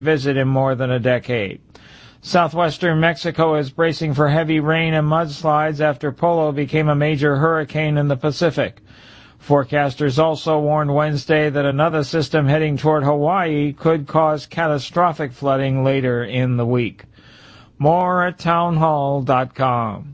visit in more than a decade. Southwestern Mexico is bracing for heavy rain and mudslides after Polo became a major hurricane in the Pacific. Forecasters also warned Wednesday that another system heading toward Hawaii could cause catastrophic flooding later in the week. More at townhall.com.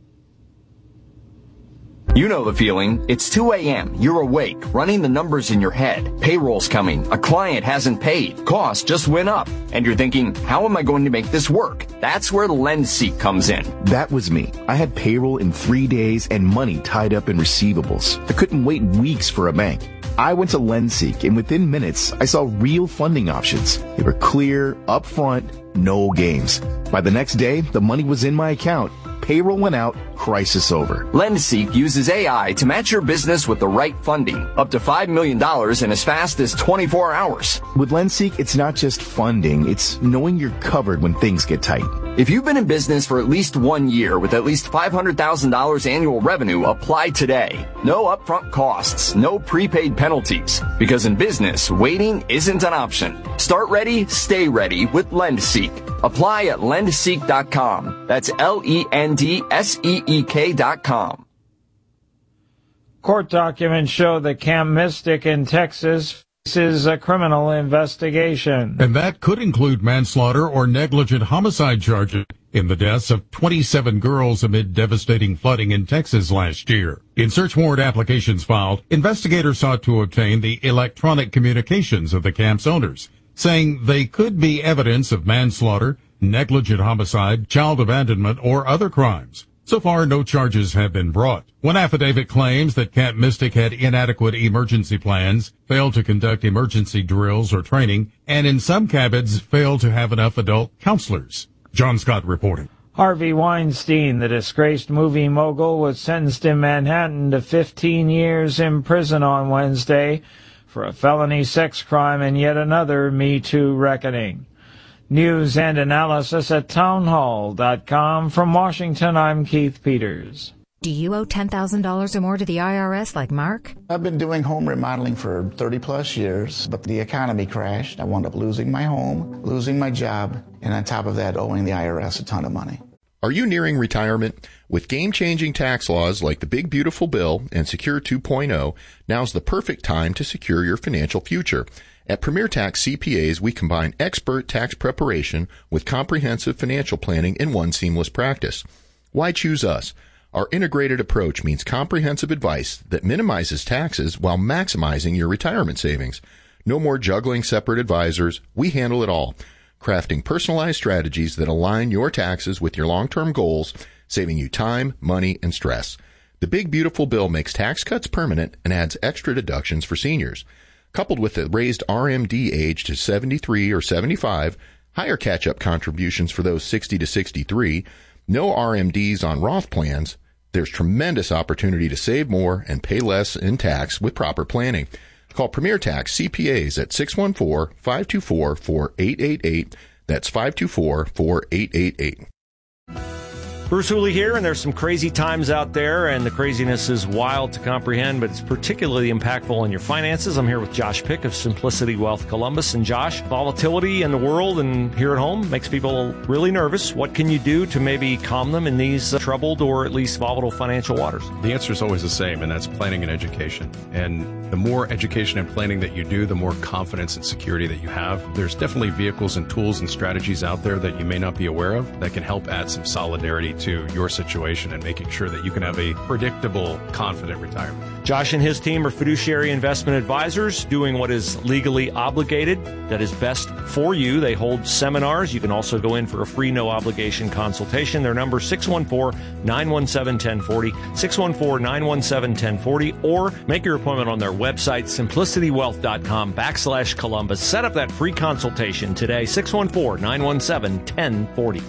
You know the feeling. It's 2 a.m. You're awake, running the numbers in your head. Payroll's coming. A client hasn't paid. Costs just went up. And you're thinking, how am I going to make this work? That's where LendSeek comes in. That was me. I had payroll in 3 days and money tied up in receivables. I couldn't wait weeks for a bank. I went to LendSeek, and within minutes, I saw real funding options. They were clear, upfront, no games. By the next day, the money was in my account. Payroll went out, crisis over. LendSeek uses AI to match your business with the right funding, up to $5 million in as fast as 24 hours. With LendSeek, it's not just funding, it's knowing you're covered when things get tight. If you've been in business for at least 1 year with at least $500,000 annual revenue, apply today. No upfront costs, no prepaid penalties. Because in business, waiting isn't an option. Start ready, stay ready with LendSeek. Apply at lendseek.com. That's LENDSEEK.com. Court documents show that Camp Mystic in Texas faces a criminal investigation. And that could include manslaughter or negligent homicide charges in the deaths of 27 girls amid devastating flooding in Texas last year. In search warrant applications filed, investigators sought to obtain the electronic communications of the camp's owners, saying they could be evidence of manslaughter, negligent homicide, child abandonment, or other crimes. So far, no charges have been brought. One affidavit claims that Camp Mystic had inadequate emergency plans, failed to conduct emergency drills or training, and in some cabins failed to have enough adult counselors. John Scott reporting. Harvey Weinstein, the disgraced movie mogul, was sentenced in Manhattan to 15 years in prison on Wednesday for a felony sex crime and yet another Me Too reckoning. News and analysis at townhall.com. From Washington, I'm Keith Peters. Do you owe $10,000 or more to the IRS like Mark? I've been doing home remodeling for 30 plus years, but the economy crashed. I wound up losing my home, losing my job, and on top of that, owing the IRS a ton of money. Are you nearing retirement? With game-changing tax laws like the Big Beautiful Bill and Secure 2.0, now's the perfect time to secure your financial future. At Premier Tax CPAs, we combine expert tax preparation with comprehensive financial planning in one seamless practice. Why choose us? Our integrated approach means comprehensive advice that minimizes taxes while maximizing your retirement savings. No more juggling separate advisors. We handle it all, crafting personalized strategies that align your taxes with your long-term goals, saving you time, money, and stress. The Big Beautiful Bill makes tax cuts permanent and adds extra deductions for seniors. Coupled with the raised RMD age to 73 or 75, higher catch-up contributions for those 60 to 63, no RMDs on Roth plans, there's tremendous opportunity to save more and pay less in tax with proper planning. Call Premier Tax CPAs at 614-524-4888. That's 524-4888. Bruce Hooley here, and there's some crazy times out there, and the craziness is wild to comprehend, but it's particularly impactful on your finances. I'm here with Josh Pick of Simplicity Wealth Columbus. And Josh, volatility in the world and here at home makes people really nervous. What can you do to maybe calm them in these troubled or at least volatile financial waters? The answer is always the same, and that's planning and education. And the more education and planning that you do, the more confidence and security that you have. There's definitely vehicles and tools and strategies out there that you may not be aware of that can help add some solidarity to your situation and making sure that you can have a predictable, confident retirement. Josh and his team are fiduciary investment advisors doing what is legally obligated, that is best for you. They hold seminars. You can also go in for a free, no-obligation consultation. Their number, 614-917-1040, 614-917-1040, or make your appointment on their website, simplicitywealth.com/Columbus. Set up that free consultation today, 614-917-1040.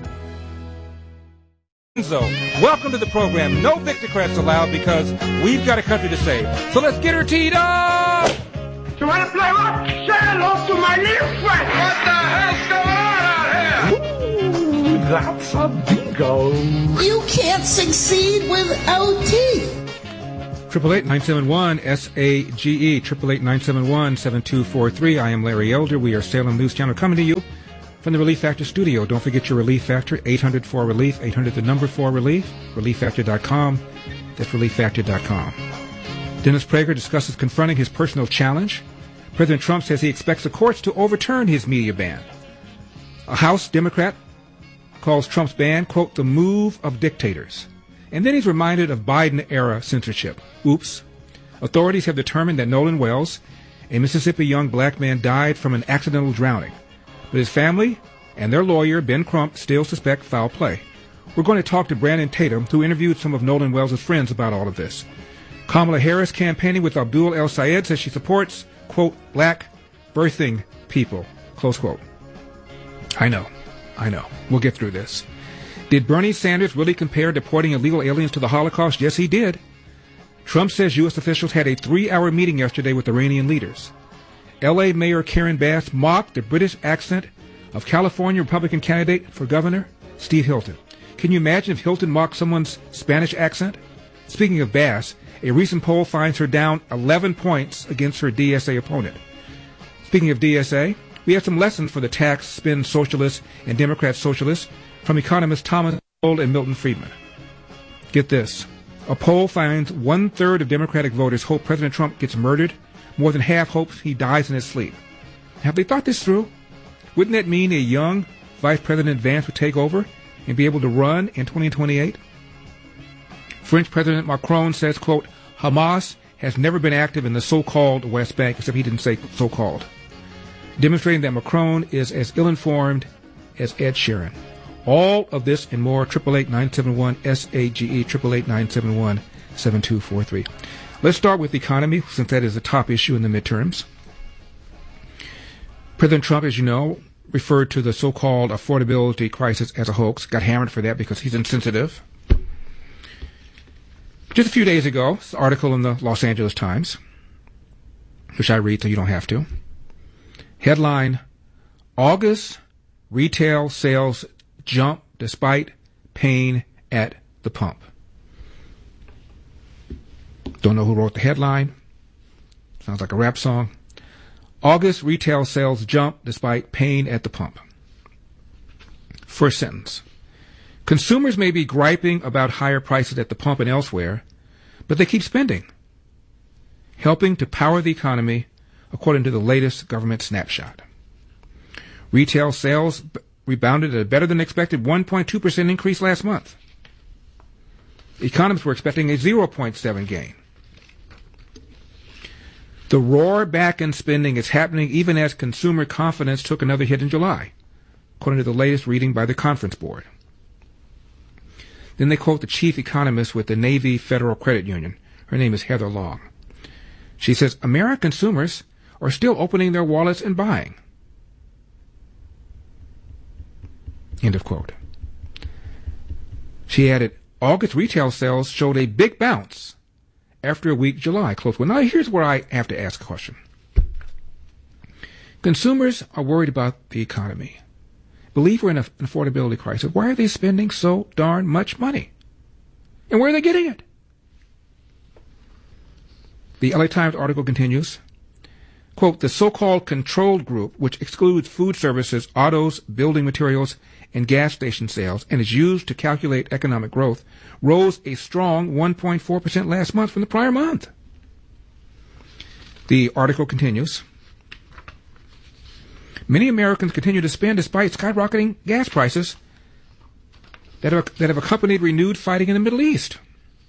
Welcome to the program. No Victocrats allowed because we've got a country to save. So let's get her teed up! You want to play what? Say hello to my little friend. What the hell's going on out here? Ooh, that's a bingo. You can't succeed without teeth. 888-971-SAGE, 888-971-7243. I am Larry Elder. We are Salem News Channel coming to you from the Relief Factor studio. Don't forget your Relief Factor, 800-4RELIEF, 800-4RELIEF, ReliefFactor.com. That's ReliefFactor.com. Dennis Prager discusses confronting his personal challenge. President Trump says he expects the courts to overturn his media ban. A House Democrat calls Trump's ban, quote, the move of dictators. And then he's reminded of Biden-era censorship. Oops. Authorities have determined that Nolan Wells, a Mississippi young black man, died from an accidental drowning. But his family and their lawyer, Ben Crump, still suspect foul play. We're going to talk to Brandon Tatum, who interviewed some of Nolan Wells' friends about all of this. Kamala Harris, campaigning with Abdul El Sayed, says she supports, quote, black birthing people, close quote. I know. We'll get through this. Did Bernie Sanders really compare deporting illegal aliens to the Holocaust? Yes, he did. Trump says U.S. officials had a 3-hour meeting yesterday with Iranian leaders. L.A. Mayor Karen Bass mocked the British accent of California Republican candidate for governor, Steve Hilton. Can you imagine if Hilton mocked someone's Spanish accent? Speaking of Bass, a recent poll finds her down 11 points against her DSA opponent. Speaking of DSA, we have some lessons for the tax spin socialists and Democrat socialists from economists Thomas Sowell and Milton Friedman. Get this. A poll finds 1/3 of Democratic voters hope President Trump gets murdered. More than half hopes he dies in his sleep. Have they thought this through? Wouldn't that mean a young Vice President Vance would take over and be able to run in 2028? French President Macron says, quote, Hamas has never been active in the so-called West Bank, except he didn't say so-called, demonstrating that Macron is as ill-informed as Ed Sheeran. All of this and more, 888-971-SAGE, 888-971-7243. Let's start with the economy, since that is the top issue in the midterms. President Trump, as you know, referred to the so-called affordability crisis as a hoax, got hammered for that because he's insensitive. Just a few days ago, this article in the Los Angeles Times, which I read so you don't have to. Headline, August retail sales jump despite pain at the pump. Don't know who wrote the headline. Sounds like a rap song. August retail sales jump despite pain at the pump. First sentence. Consumers may be griping about higher prices at the pump and elsewhere, but they keep spending, helping to power the economy, according to the latest government snapshot. Retail sales rebounded at a better-than-expected 1.2% increase last month. Economists were expecting a 0.7 gain. The roar back in spending is happening even as consumer confidence took another hit in July, according to the latest reading by the Conference Board. Then they quote the chief economist with the Navy Federal Credit Union. Her name is Heather Long. She says, American consumers are still opening their wallets and buying. End of quote. She added, August retail sales showed a big bounce after a weak July. Close one. Now here's where I have to ask a question. Consumers are worried about the economy. Believe we're in an affordability crisis. Why are they spending so darn much money? And where are they getting it? The LA Times article continues, quote, the so-called controlled group, which excludes food services, autos, building materials, and gas station sales, and is used to calculate economic growth, rose a strong 1.4% last month from the prior month. The article continues, many Americans continue to spend despite skyrocketing gas prices that have accompanied renewed fighting in the Middle East.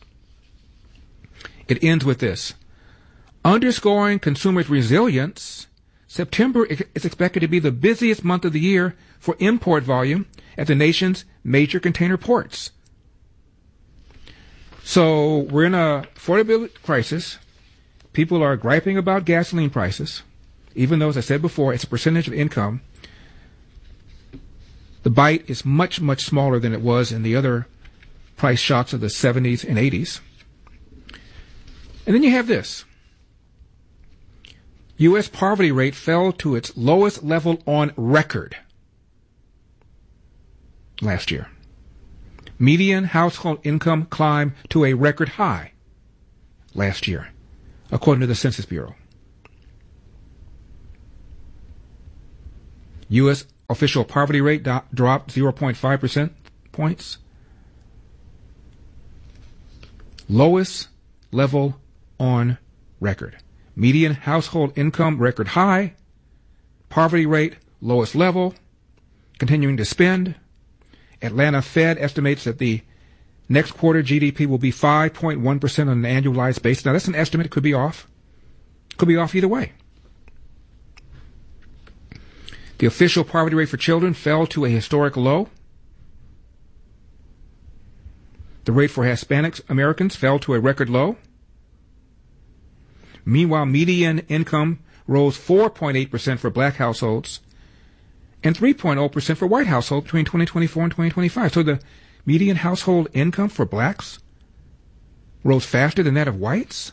It ends with this. Underscoring consumers' resilience, September is expected to be the busiest month of the year for import volume at the nation's major container ports. So we're in a affordability crisis. People are griping about gasoline prices, even though, as I said before, it's a percentage of income. The bite is much, much smaller than it was in the other price shocks of the 70s and 80s. And then you have this. U.S. poverty rate fell to its lowest level on record last year. Median household income climbed to a record high last year, according to the Census Bureau. U.S. official poverty rate dropped 0.5% points. Lowest level on record. Median household income record high. Poverty rate lowest level. Continuing to spend. Atlanta Fed estimates that the next quarter GDP will be 5.1% on an annualized basis. Now that's an estimate. It could be off. Could be off either way. The official poverty rate for children fell to a historic low. The rate for Hispanic Americans fell to a record low. Meanwhile, median income rose 4.8% for black households and 3.0% for white households between 2024 and 2025. So the median household income for blacks rose faster than that of whites,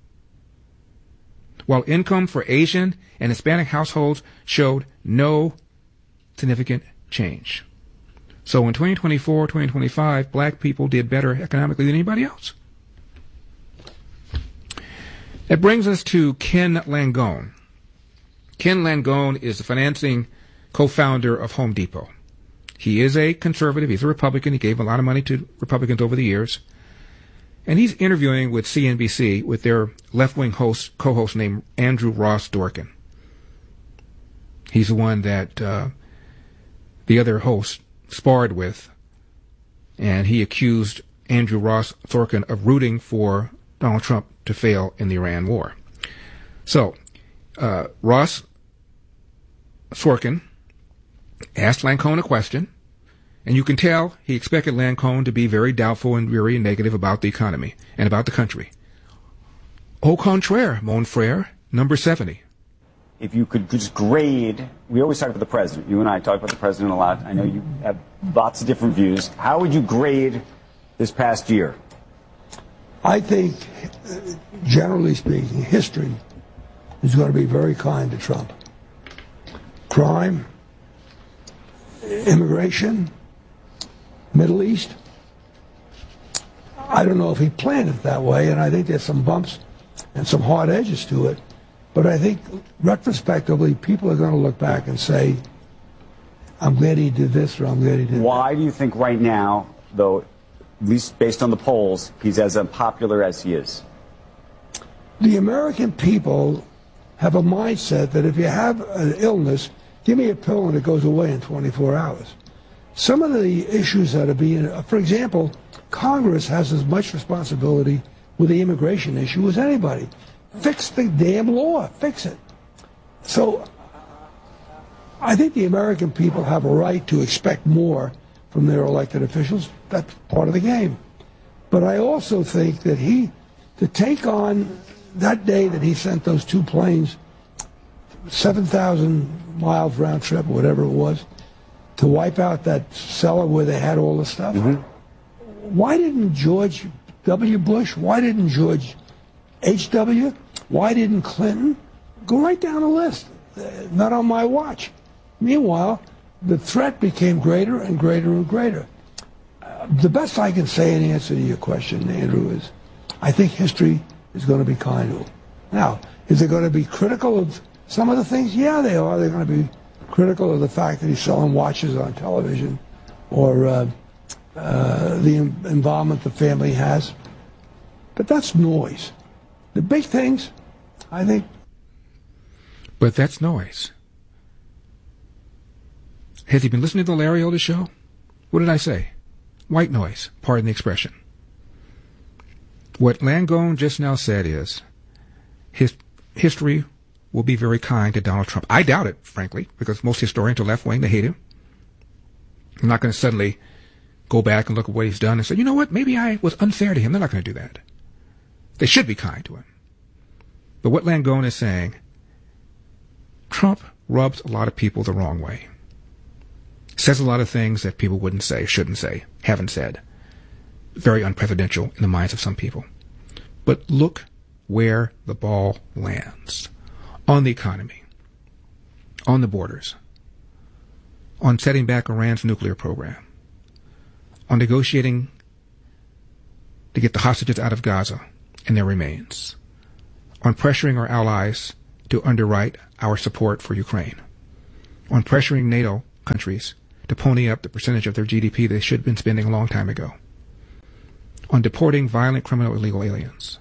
while income for Asian and Hispanic households showed no significant change. So in 2024, 2025, black people did better economically than anybody else. That brings us to Ken Langone. Ken Langone is the financing co-founder of Home Depot. He is a conservative. He's a Republican. He gave a lot of money to Republicans over the years. And he's interviewing with CNBC with their left-wing co-host named Andrew Ross Sorkin. He's the one that the other host sparred with, and he accused Andrew Ross Sorkin of rooting for Donald Trump to fail in the Iran war. So, Ross Sorkin asked Langone a question, and you can tell he expected Langone to be very doubtful and very negative about the economy and about the country. Au contraire, mon frère, number 70. If you could just grade, we always talk about the president. You and I talk about the president a lot. I know you have lots of different views. How would you grade this past year? I think, generally speaking, history is going to be very kind to Trump. Crime, immigration, Middle East. I don't know if he planned it that way, and I think there's some bumps and some hard edges to it. But I think retrospectively, people are going to look back and say, I'm glad he did this or I'm glad he did that. Why do you think right now, though, at least based on the polls, he's as unpopular as he is? The American people have a mindset that if you have an illness, give me a pill and it goes away in 24 hours. Some of the issues that are being, for example, Congress has as much responsibility with the immigration issue as anybody. Fix the damn law. Fix it. So I think the American people have a right to expect more from their elected officials. That's part of the game. But I also think that to take on that day that he sent those two planes, 7,000 miles round trip, or whatever it was, to wipe out that cellar where they had all the stuff. Mm-hmm. Why didn't George W. Bush, why didn't George H.W., why didn't Clinton? Go right down the list. Not on my watch. Meanwhile, the threat became greater and greater and greater. The best I can say in answer to your question, Andrew, is I think history is going to be kind to him. Now, is it going to be critical of some of the things? Yeah, they are. They're going to be critical of the fact that he's selling watches on television or the involvement the family has. But that's noise. The big things, I think. But that's noise. Has he been listening to the Larry Elder Show? What did I say? White noise, pardon the expression. What Langone just now said is his history will be very kind to Donald Trump. I doubt it, frankly, because most historians are left-wing. They hate him. I'm not going to suddenly go back and look at what he's done and say, you know what, maybe I was unfair to him. They're not going to do that. They should be kind to him. But what Langone is saying, Trump rubs a lot of people the wrong way. Says a lot of things that people wouldn't say, shouldn't say, haven't said. Very unpresidential in the minds of some people. But look where the ball lands. On the economy. On the borders. On setting back Iran's nuclear program. On negotiating to get the hostages out of Gaza. and their remains. On pressuring our allies to underwrite our support for Ukraine. On pressuring NATO countries to pony up the percentage of their GDP they should have been spending a long time ago. On deporting violent criminal illegal aliens.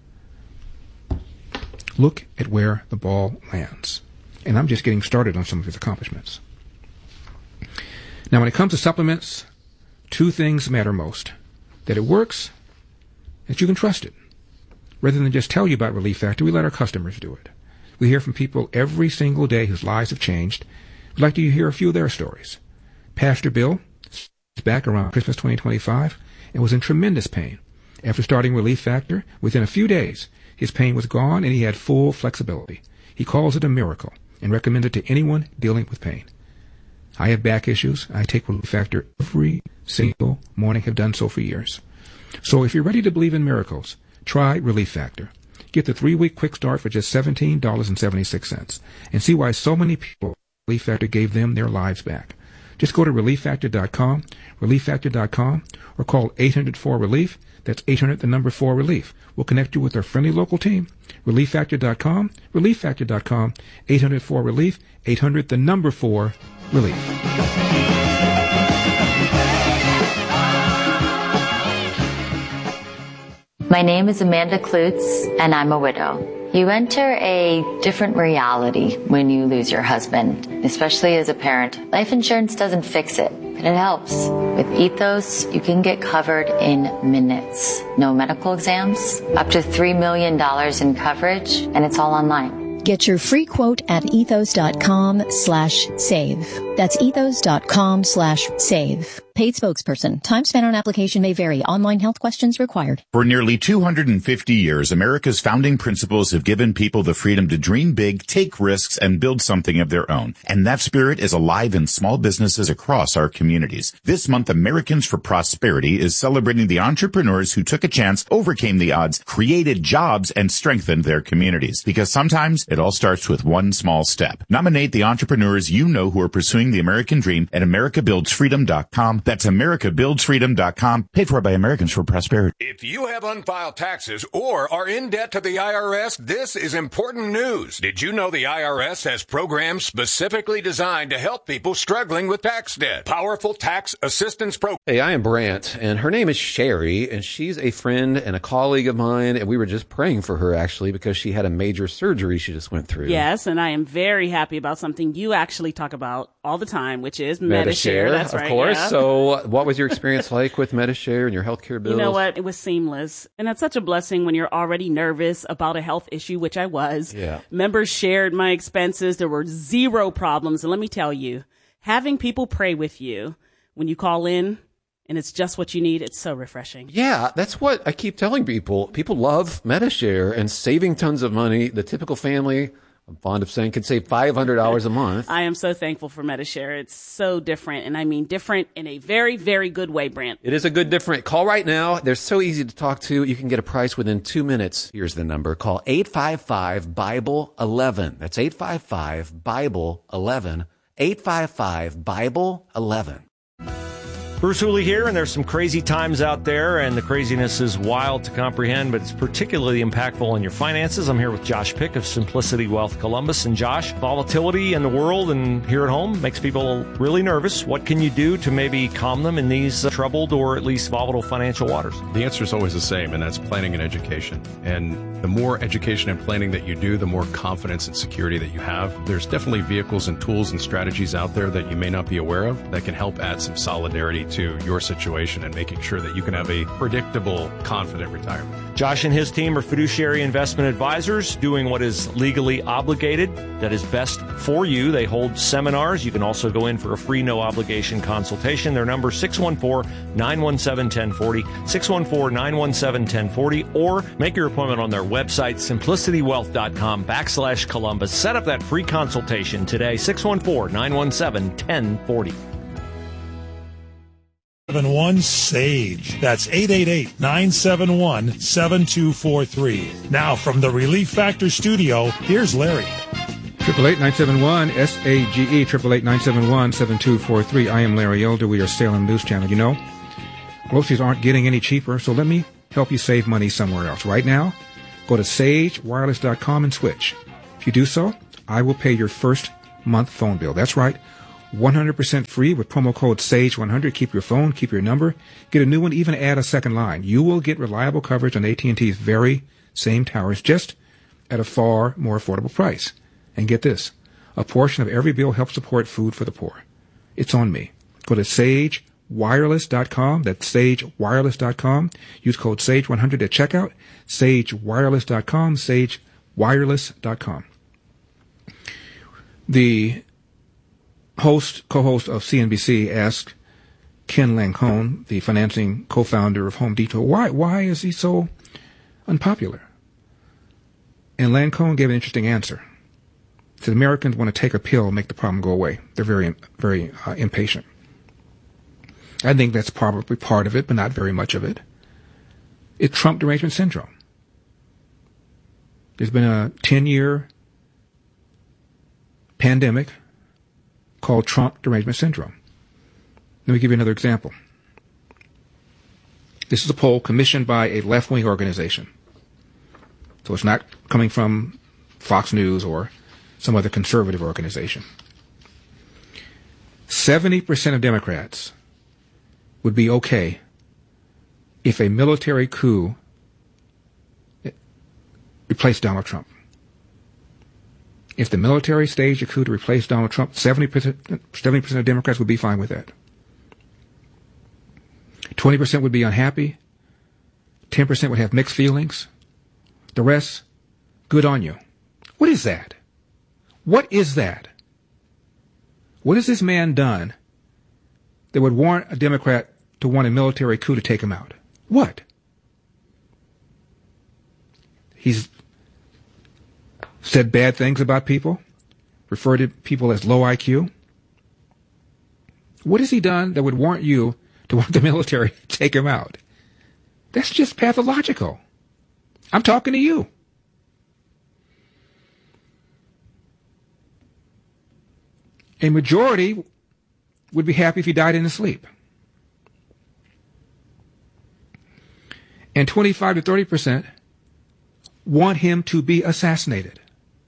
Look at where the ball lands. And I'm just getting started on some of his accomplishments. Now, when it comes to supplements, two things matter most. That it works, and that you can trust it. Rather than just tell you about Relief Factor, we let our customers do it. We hear from people every single day whose lives have changed. We'd like to hear a few of their stories. Pastor Bill is back around Christmas 2025 and was in tremendous pain. After starting Relief Factor, within a few days, his pain was gone and he had full flexibility. He calls it a miracle and recommends it to anyone dealing with pain. I have back issues. I take Relief Factor every single morning, have done so for years. So if you're ready to believe in miracles, try Relief Factor. Get the 3-week quick start for just $17.76 and see why so many people Relief Factor gave them their lives back. Just go to ReliefFactor.com, ReliefFactor.com, or call 800-4-RELIEF. That's 800-4-RELIEF. We'll connect you with our friendly local team. ReliefFactor.com, ReliefFactor.com, 800-4-RELIEF, 800-4-RELIEF. My name is Amanda Klutz, and I'm a widow. You enter a different reality when you lose your husband, especially as a parent. Life insurance doesn't fix it, but it helps. With Ethos, you can get covered in minutes. No medical exams, up to $3 million in coverage, and it's all online. Get your free quote at ethos.com/save. That's ethos.com/save. Paid spokesperson. Time spent on application may vary. Online health questions required. For nearly 250 years, America's founding principles have given people the freedom to dream big, take risks, and build something of their own. And that spirit is alive in small businesses across our communities. This month, Americans for Prosperity is celebrating the entrepreneurs who took a chance, overcame the odds, created jobs, and strengthened their communities. Because sometimes it all starts with one small step. Nominate the entrepreneurs you know who are pursuing the American dream at AmericaBuildsFreedom.com. That's AmericaBuildsFreedom.com, paid for by Americans for Prosperity. If you have unfiled taxes or are in debt to the IRS, this is important news. Did you know the IRS has programs specifically designed to help people struggling with tax debt? Powerful Tax Assistance Program. Hey, I am Brant, and her name is Sherry, and she's a friend and a colleague of mine, and we were just praying for her, actually, because she had a major surgery she just went through. Yes, and I am very happy about something you actually talk about all the time, which is Medi-Share. That's right. Of course. Yeah. So what was your experience like with Medi-Share and your healthcare bills? You know what? It was seamless. And that's such a blessing when you're already nervous about a health issue, which I was. Yeah. Members shared my expenses. There were zero problems. And let me tell you, having people pray with you when you call in and it's just what you need, it's so refreshing. Yeah, that's what I keep telling people. People love Medi-Share and saving tons of money. The typical family, I'm fond of saying, can save $500 a month. I am so thankful for Medi-Share. It's so different, and I mean different in a very, very good way, Brant. It is a good different. Call right now. They're so easy to talk to. You can get a price within 2 minutes. Here's the number. Call 855-BIBLE-11. That's 855-BIBLE-11. 855-BIBLE-11. Bruce Hooley here, and there's some crazy times out there, and the craziness is wild to comprehend, but it's particularly impactful on your finances. I'm here with Josh Pick of Simplicity Wealth Columbus. And Josh, volatility in the world and here at home makes people really nervous. What can you do to maybe calm them in these troubled or at least volatile financial waters? The answer is always the same, and that's planning and education. And the more education and planning that you do, the more confidence and security that you have. There's definitely vehicles and tools and strategies out there that you may not be aware of that can help add some solidarity to your situation and making sure that you can have a predictable, confident retirement. Josh and his team are fiduciary investment advisors doing what is legally obligated, that is best for you. They hold seminars. You can also go in for a free, no-obligation consultation. Their number, 614-917-1040, 614-917-1040, or make your appointment on their website, simplicitywealth.com/Columbus. Set up that free consultation today, 614-917-1040. 771-SAGE. That's 888-971-7243. Now from the Relief Factor studio, here's Larry. 888-971-SAGE, 888-971-7243. I am Larry Elder. We are Salem News Channel. You know, groceries aren't getting any cheaper, so let me help you save money somewhere else. Right now, go to sagewireless.com and switch. If you do so, I will pay your first month phone bill. That's right, 100% free with promo code SAGE100. Keep your phone, keep your number, get a new one, even add a second line. You will get reliable coverage on AT&T's very same towers, just at a far more affordable price. And get this, a portion of every bill helps support food for the poor. It's on me. Go to sagewireless.com. That's sagewireless.com. Use code SAGE100 at checkout. sagewireless.com. sagewireless.com. The co-host of CNBC asked Ken Lancome, the financing co-founder of Home Depot, why is he so unpopular? And Lancome gave an interesting answer. He said Americans want to take a pill and make the problem go away. They're very, very impatient. I think that's probably part of it, but not very much of it. It's Trump derangement syndrome. There's been a 10-year pandemic called Trump derangement syndrome. Let me give you another example. This is a poll commissioned by a left-wing organization. So it's not coming from Fox News or some other conservative organization. 70% of Democrats would be okay if a military coup replaced Donald Trump. If the military staged a coup to replace Donald Trump, 70% of Democrats would be fine with that. 20% would be unhappy. 10% would have mixed feelings. The rest, good on you. What is that? What is that? What has this man done that would warrant a Democrat to want a military coup to take him out? What? He's said bad things about people, referred to people as low IQ. What has he done that would warrant you to want the military to take him out? That's just pathological. I'm talking to you. A majority would be happy if he died in his sleep. And 25 to 30% want him to be assassinated.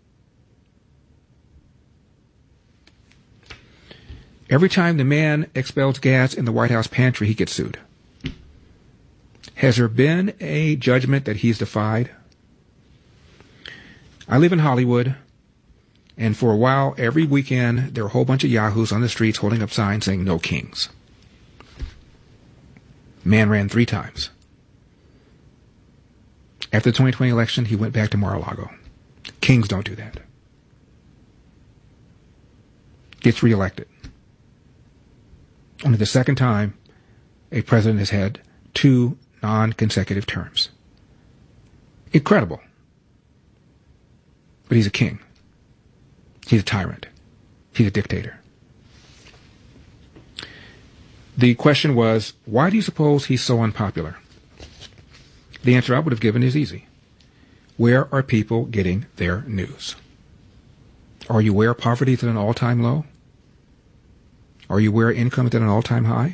Every time the man expels gas in the White House pantry, he gets sued. Has there been a judgment that he's defied? I live in Hollywood, and for a while, every weekend, there were a whole bunch of yahoos on the streets holding up signs saying, "No kings." Man ran 3 times. After the 2020 election, he went back to Mar-a-Lago. Kings don't do that. Gets reelected. Only the second time a president has had 2 non-consecutive terms. Incredible. But he's a king. He's a tyrant. He's a dictator. The question was, why do you suppose he's so unpopular? The answer I would have given is easy. Where are people getting their news? Are you aware poverty is at an all-time low? Are you aware income is at an all-time high?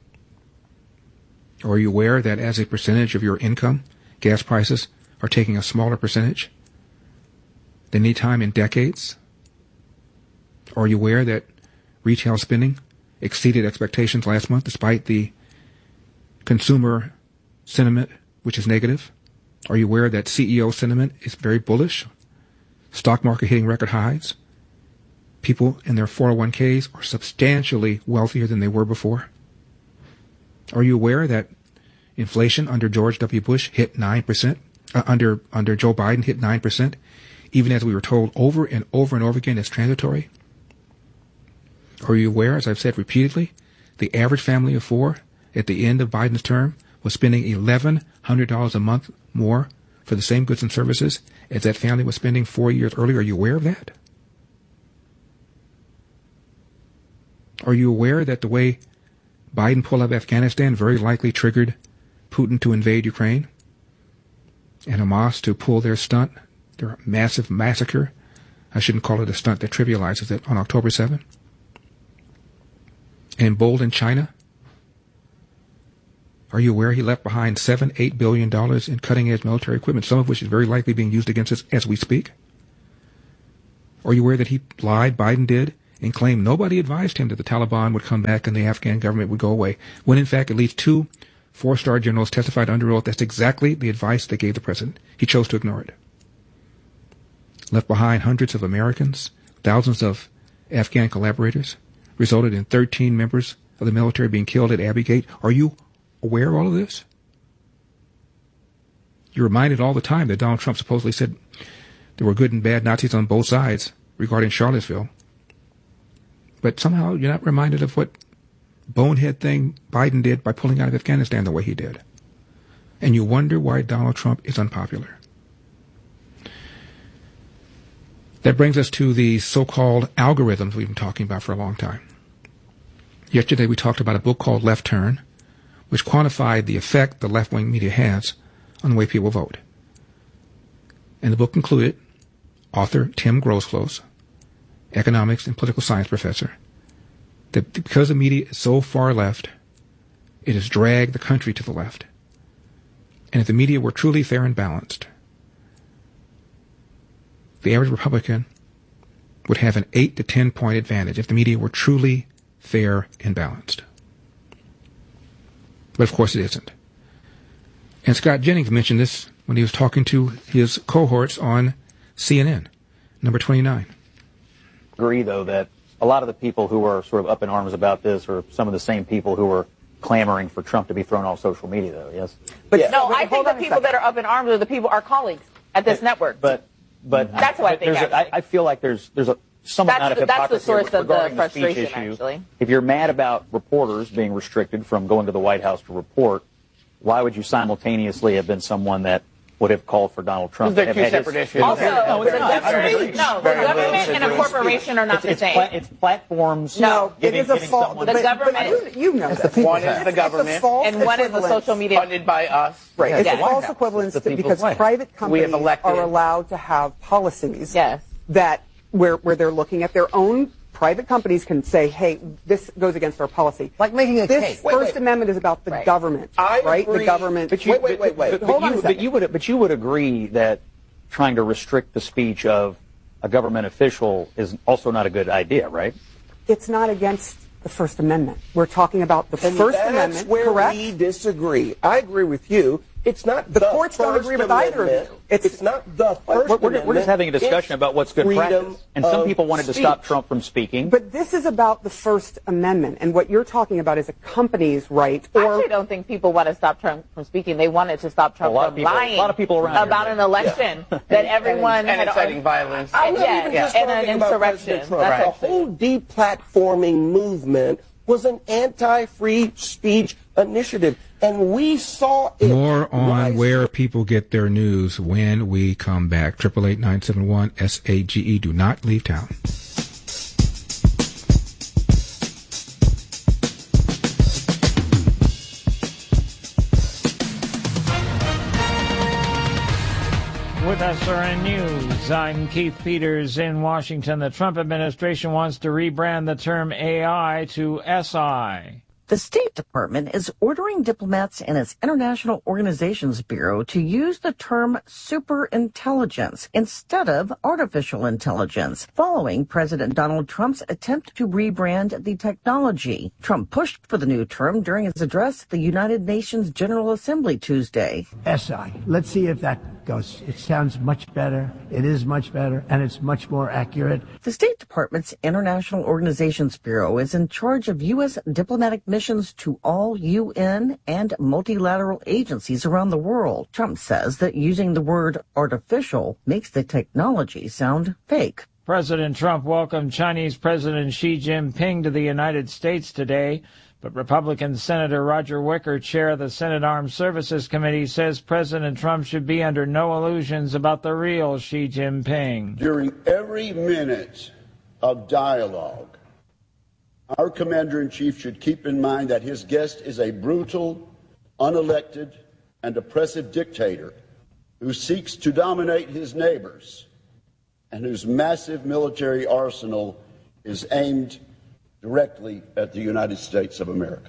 Are you aware that as a percentage of your income, gas prices are taking a smaller percentage than any time in decades? Are you aware that retail spending exceeded expectations last month despite the consumer sentiment, which is negative? Are you aware that CEO sentiment is very bullish? Stock market hitting record highs? People in their 401ks are substantially wealthier than they were before? Are you aware that inflation under George W. Bush hit 9%? Under Joe Biden hit 9%, even as we were told over and over and over again it's transitory? Are you aware, as I've said repeatedly, the average family of 4 at the end of Biden's term was spending $1,100 a month more for the same goods and services as that family was spending 4 years earlier? Are you aware of that? Are you aware that the way Biden pulled out of Afghanistan very likely triggered Putin to invade Ukraine and Hamas to pull their stunt, their massive massacre? I shouldn't call it a stunt that trivializes it, on October 7th. And emboldened China? Are you aware he left behind $7-8 billion in cutting-edge military equipment, some of which is very likely being used against us as we speak? Are you aware that he lied, Biden did, and claimed nobody advised him that the Taliban would come back and the Afghan government would go away, when in fact at least 2 4-star generals testified under oath that's exactly the advice they gave the president. He chose to ignore it. Left behind hundreds of Americans, thousands of Afghan collaborators, resulted in 13 members of the military being killed at Abbey Gate. Are you aware of all of this? You're reminded all the time that Donald Trump supposedly said there were good and bad Nazis on both sides regarding Charlottesville. But somehow you're not reminded of what bonehead thing Biden did by pulling out of Afghanistan the way he did. And you wonder why Donald Trump is unpopular. That brings us to the so-called algorithms we've been talking about for a long time. Yesterday we talked about a book called Left Turn, which quantified the effect the left-wing media has on the way people vote. And the book included author Tim Grosclose, economics and political science professor, that because the media is so far left, it has dragged the country to the left. And if the media were truly fair and balanced, the average Republican would have an 8 to 10 point advantage if the media were truly fair and balanced. But of course it isn't. And Scott Jennings mentioned this when he was talking to his cohorts on CNN, number 29. Agree, though, that a lot of the people who are sort of up in arms about this are some of the same people who are clamoring for Trump to be thrown off social media, though, yes? But yeah. No, I think the people that are up in arms are the people, our colleagues at this network. But that's what I think. I feel like there's a some amount of hypocrisy that's the source of the frustration, speech issue. Actually. If you're mad about reporters being restricted from going to the White House to report, why would you simultaneously have been someone that would have called for Donald Trump? They're two separate issues. Also, the government and a corporation are not the same. It's platforms. No, it is a fault. The government, you know, one is the government, and one is the social media funded by us. Right. It's a false equivalence because private companies are allowed to have policies. Yes. That where they're looking at their own. Private companies can say, hey, this goes against our policy. Like making a cake. This First Amendment is about the government, right? Agree. The government. But you, wait. Hold on a second. But you would agree that trying to restrict the speech of a government official is also not a good idea, right? It's not against the First Amendment. We're talking about the First Amendment, that's where correct? We disagree. I agree with you. It's not the courts don't agree with either of you. It's not the First Amendment. We're just having a discussion about what's good practice. And some people wanted to stop Trump from speaking. But this is about the First Amendment. And what you're talking about is a company's right. I actually don't think people want to stop Trump from speaking. They wanted to stop Trump from lying a lot of people around about an election that everyone and had inciting violence. I'm not even just and talking an about insurrection. President Trump. The whole deplatforming movement was an anti-free speech initiative, and we saw it. More on where people get their news when we come back. 888-971-SAGE. Do not leave town. With SRN News, I'm Keith Peters in Washington. The Trump administration wants to rebrand the term AI to SI. The State Department is ordering diplomats in its International Organizations Bureau to use the term superintelligence instead of artificial intelligence, following President Donald Trump's attempt to rebrand the technology. Trump pushed for the new term during his address at the United Nations General Assembly Tuesday. SI. Let's see if that goes. It sounds much better. It is much better, and it's much more accurate. The State Department's International Organizations Bureau is in charge of U.S. diplomatic missions to all UN and multilateral agencies around the world. Trump says that using the word artificial makes the technology sound fake. President Trump welcomed Chinese President Xi Jinping to the United States today, but Republican Senator Roger Wicker, chair of the Senate Armed Services Committee, says President Trump should be under no illusions about the real Xi Jinping. During every minute of dialogue, our commander-in-chief should keep in mind that his guest is a brutal, unelected, and oppressive dictator who seeks to dominate his neighbors and whose massive military arsenal is aimed directly at the United States of America.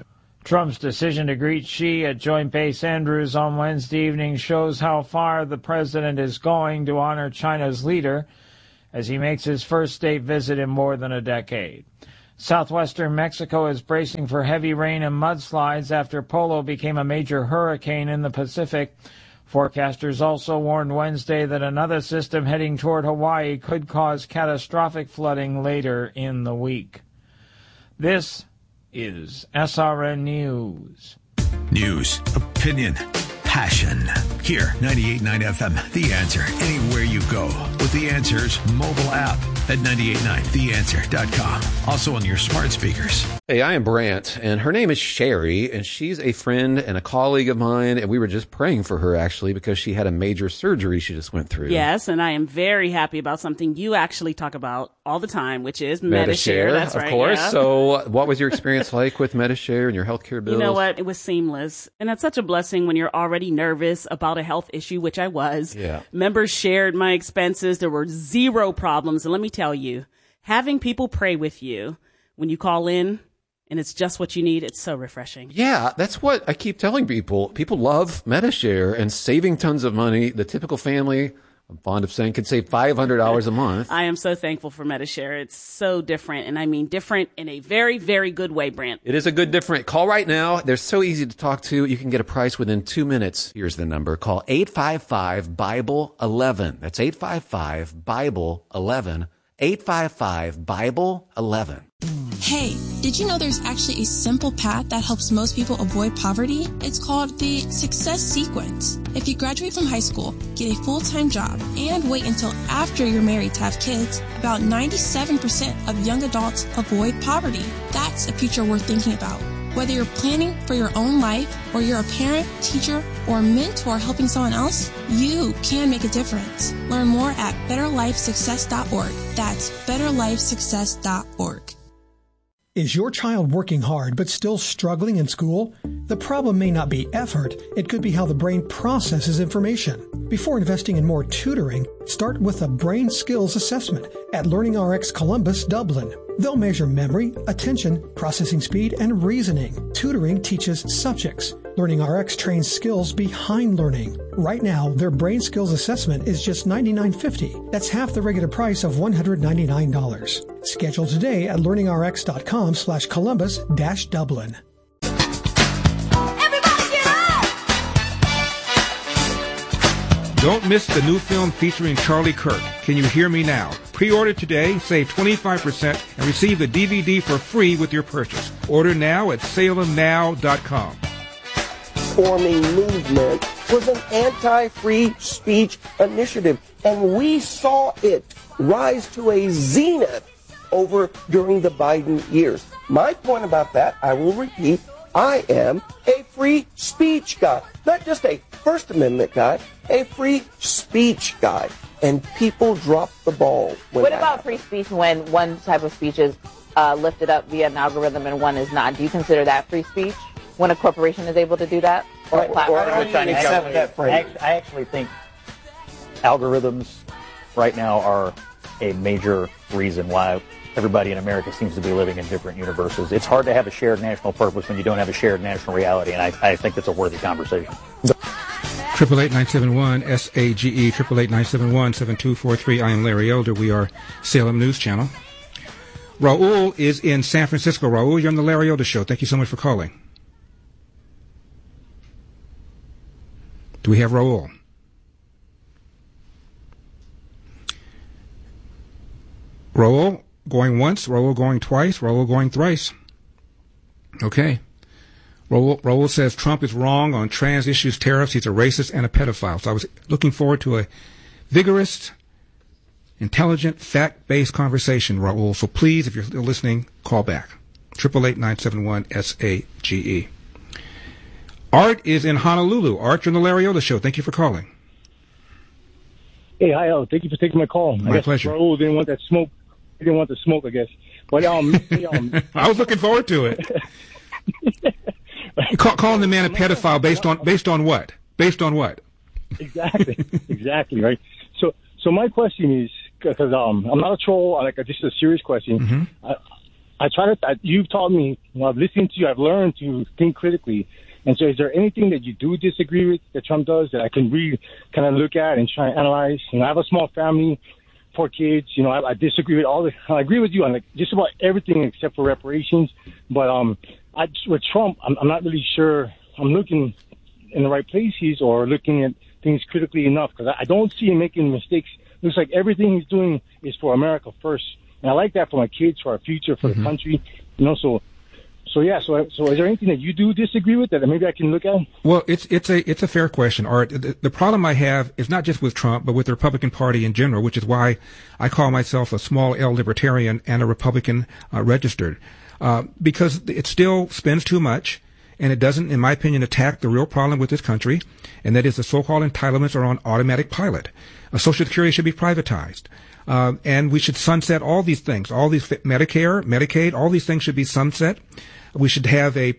Trump's decision to greet Xi at Joint Base Andrews on Wednesday evening shows how far the president is going to honor China's leader as he makes his first state visit in more than a decade. Southwestern Mexico is bracing for heavy rain and mudslides after Polo became a major hurricane in the Pacific. Forecasters also warned Wednesday that another system heading toward Hawaii could cause catastrophic flooding later in the week. This is SRN News. News, opinion, passion. Here, 98.9 FM, The Answer. Anywhere you go with The Answer's mobile app at 989theanswer.com. Also on your smart speakers. Hey, I am Brant, and her name is Sherry, and she's a friend and a colleague of mine, and we were just praying for her, actually, because she had a major surgery she just went through. Yes, and I am very happy about something you actually talk about all the time, which is Medi-Share. That's right, of course. Yeah. So what was your experience like with Medi-Share and your healthcare bills? You know what? It was seamless. And that's such a blessing when you're already nervous about a health issue, which I was. Yeah. Members shared my expenses. There were zero problems. And let me tell you, having people pray with you when you call in, and it's just what you need, it's so refreshing. Yeah, that's what I keep telling people. People love Medi-Share and saving tons of money. The typical family, I'm fond of saying, could save $500 a month. I am so thankful for Medi-Share. It's so different, and I mean different in a very, very good way, Brant. It is a good different. Call right now. They're so easy to talk to. You can get a price within 2 minutes. Here's the number. Call 855-BIBLE-11. That's 855-BIBLE-11. 855-BIBLE-11. Hey, did you know there's actually a simple path that helps most people avoid poverty? It's called the Success Sequence. If you graduate from high school, get a full-time job, and wait until after you're married to have kids, about 97% of young adults avoid poverty. That's a future worth thinking about. Whether you're planning for your own life or you're a parent, teacher, or mentor helping someone else, you can make a difference. Learn more at betterlifesuccess.org. That's betterlifesuccess.org. Is your child working hard but still struggling in school? The problem may not be effort, it could be how the brain processes information. Before investing in more tutoring, start with a brain skills assessment at LearningRx Columbus, Dublin. They'll measure memory, attention, processing speed, and reasoning. Tutoring teaches subjects. LearningRx trains skills behind learning. Right now, their brain skills assessment is just $99.50. That's half the regular price of $199. Schedule today at learningrx.com/Columbus-Dublin. Don't miss the new film featuring Charlie Kirk, Can You Hear Me Now? Pre-order today, save 25%, and receive the DVD for free with your purchase. Order now at salemnow.com. Forming movement was an anti-free speech initiative, and we saw it rise to a zenith during the Biden years. My point about that, I will repeat, I am a free speech guy, not just a First Amendment guy, a free speech guy. And people drop the ball. What about free speech when one type of speech is lifted up via an algorithm and one is not? Do you consider that free speech when a corporation is able to do that? Or a platform? I actually think algorithms right now are a major reason why everybody in America seems to be living in different universes. It's hard to have a shared national purpose when you don't have a shared national reality, and I think that's a worthy conversation. 888-971-SAGE, 888-971-7243. I am Larry Elder. We are Salem News Channel. Raul is in San Francisco. Raul, you're on the Larry Elder Show. Thank you so much for calling. Do we have Raul? Raul going once, Raul going twice, Raul going thrice. Okay. Raul says Trump is wrong on trans issues, tariffs. He's a racist and a pedophile. So I was looking forward to a vigorous, intelligent, fact-based conversation, Raul. So please, if you're still listening, call back. 888-971-SAGE. Art is in Honolulu. Art, you're on the Larry Elder Show. Thank you for calling. Hey, hi, thank you for taking my call. My pleasure. Raul didn't want that smoke. He didn't want the smoke, I guess. But I was looking forward to it. Calling the man a pedophile based on what? Based on what? Exactly, right. So my question is, because I'm not a troll, just a serious question. Mm-hmm. you've taught me, I've listened to you, I've learned to think critically. And so is there anything that you do disagree with that Trump does that I can really kind of look at and try and analyze? I have a small family, 4 kids. I disagree with I agree with you on just about everything except for reparations. But with Trump, I'm not really sure I'm looking in the right places or looking at things critically enough, because I don't see him making mistakes. Looks like everything he's doing is for America first. And I like that for my kids, for our future, for the country. So is there anything that you do disagree with that maybe I can look at? Well, it's a fair question, Art. The problem I have is not just with Trump, but with the Republican Party in general, which is why I call myself a small L libertarian and a Republican registered, because it still spends too much, and it doesn't, in my opinion, attack the real problem with this country, and that is the so-called entitlements are on automatic pilot. Social Security should be privatized. And we should sunset all these things, all these Medicare, Medicaid, all these things should be sunset. We should have a